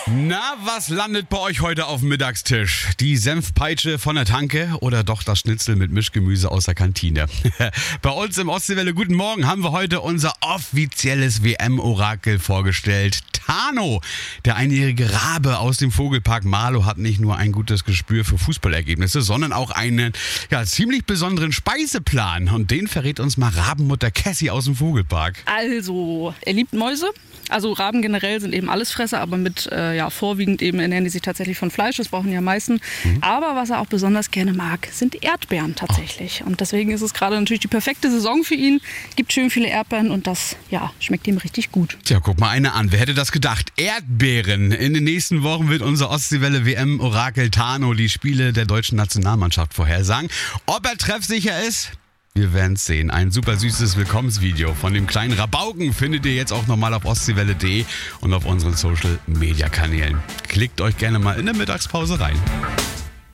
Na, was landet bei euch heute auf dem Mittagstisch? Die Senfpeitsche von der Tanke oder doch das Schnitzel mit Mischgemüse aus der Kantine? Bei uns im Ostseewelle Guten Morgen haben wir heute unser offizielles WM-Orakel vorgestellt. Tano, der einjährige Rabe aus dem Vogelpark Marlow, hat nicht nur ein gutes Gespür für Fußballergebnisse, sondern auch einen ziemlich besonderen Speiseplan. Und den verrät uns mal Rabenmutter Cassie aus dem Vogelpark. Also, er liebt Mäuse. Also Raben generell sind eben Allesfresser, aber mit vorwiegend eben ernähren die sich tatsächlich von Fleisch. Das brauchen die am meisten. Aber was er auch besonders gerne mag, sind Erdbeeren tatsächlich. Und deswegen ist es gerade natürlich die perfekte Saison für ihn. Gibt schön viele Erdbeeren und das schmeckt ihm richtig gut. Tja, guck mal eine an. Wer hätte das gedacht? Erdbeeren. In den nächsten Wochen wird unser Ostseewelle WM-Orakel Tano die Spiele der deutschen Nationalmannschaft vorhersagen. Ob er treffsicher ist? Wir werden es sehen. Ein super süßes Willkommensvideo von dem kleinen Rabauken findet ihr jetzt auch nochmal auf ostseewelle.de und auf unseren Social-Media-Kanälen. Klickt euch gerne mal in der Mittagspause rein.